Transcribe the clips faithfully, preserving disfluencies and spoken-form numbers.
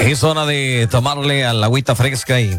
Es hora de tomarle a la agüita fresca y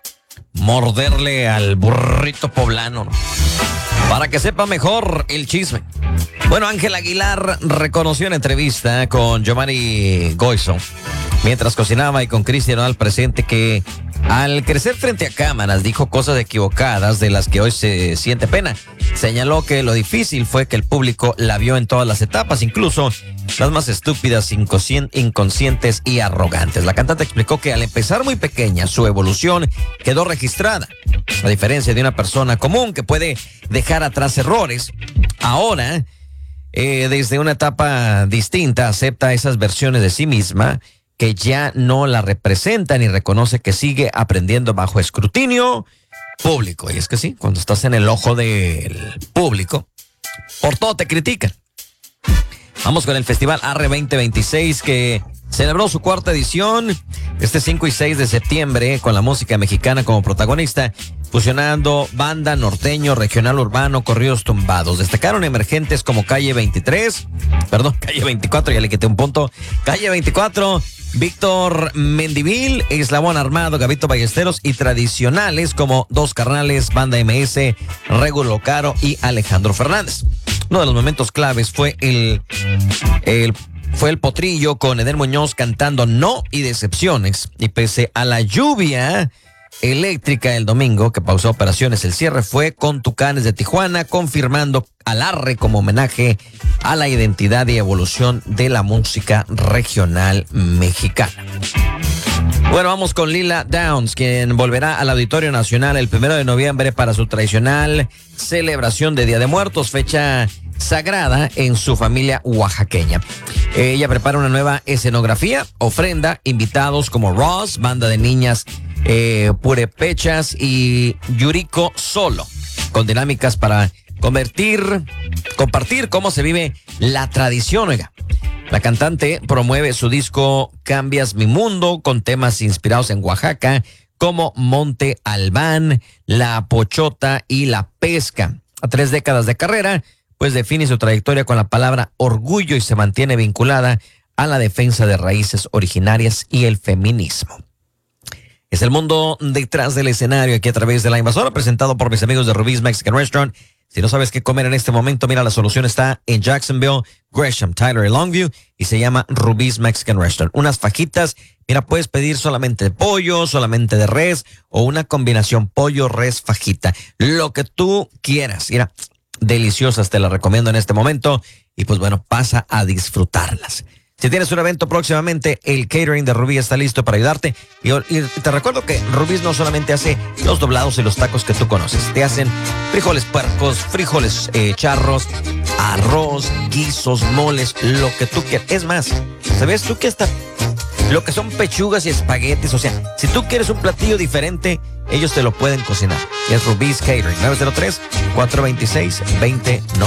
morderle al burrito poblano, ¿no? Para que sepa mejor el chisme. Bueno, Ángel Aguilar reconoció en entrevista con Giovanni Goizo, mientras cocinaba y con Cristian Nodal presente, que al crecer frente a cámaras dijo cosas equivocadas de las que hoy se siente pena. Señaló que lo difícil fue que el público la vio en todas las etapas, incluso las más estúpidas, inconscientes y arrogantes. La cantante explicó que al empezar muy pequeña, su evolución quedó registrada. A diferencia de una persona común que puede dejar atrás errores, ahora, eh, desde una etapa distinta, acepta esas versiones de sí misma que ya no la representan y reconoce que sigue aprendiendo bajo escrutinio público. Y es que sí, cuando estás en el ojo del público, por todo te critican. Vamos con el Festival Arre veinte veintiséis, que celebró su cuarta edición este cinco y seis de septiembre con la música mexicana como protagonista, fusionando banda, norteño, regional, urbano, corridos tumbados. Destacaron emergentes como Calle veintitrés, perdón, Calle veinticuatro, ya le quité un punto, Calle veinticuatro, Víctor Mendivil, Eslabón Armado, Gabito Ballesteros, y tradicionales como Dos Carnales, Banda M S, Regulo Caro y Alejandro Fernández. Uno de los momentos claves fue el, el, fue el potrillo con Eden Muñoz cantando No y Decepciones. Y pese a la lluvia eléctrica el domingo que pausó operaciones, el cierre fue con Tucanes de Tijuana, confirmando al Arre como homenaje a la identidad y evolución de la música regional mexicana. Bueno, vamos con Lila Downs, quien volverá al Auditorio Nacional el primero de noviembre para su tradicional celebración de Día de Muertos, fecha sagrada en su familia oaxaqueña. Ella prepara una nueva escenografía, ofrenda, invitados como Ross, banda de niñas eh, purépechas y Yuriko Solo, con dinámicas para convertir, compartir cómo se vive la tradición. Oiga, la cantante promueve su disco Cambias mi Mundo con temas inspirados en Oaxaca como Monte Albán, La Pochota y La Pesca. A tres décadas de carrera, pues define su trayectoria con la palabra orgullo y se mantiene vinculada a la defensa de raíces originarias y el feminismo. Es el mundo detrás del escenario aquí a través de La Invasora, presentado por mis amigos de Rubí's Mexican Restaurant. Si no sabes qué comer en este momento, mira, la solución está en Jacksonville, Gresham, Tyler y Longview, y se llama Rubí's Mexican Restaurant. Unas fajitas, mira, puedes pedir solamente de pollo, solamente de res, o una combinación pollo, res, fajita. Lo que tú quieras. Mira, deliciosas, te las recomiendo en este momento. Y pues bueno, pasa a disfrutarlas. Si tienes un evento próximamente, el catering de Rubí está listo para ayudarte. Y, y te recuerdo que Rubí no solamente hace los doblados y los tacos que tú conoces. Te hacen frijoles puercos, frijoles eh, charros, arroz, guisos, moles, lo que tú quieras. Es más, ¿sabes tú que hasta lo que son pechugas y espaguetis? O sea, si tú quieres un platillo diferente, ellos te lo pueden cocinar. Y es Rubí's Catering, nueve cero tres, cuatro dos seis, dos cero nueve.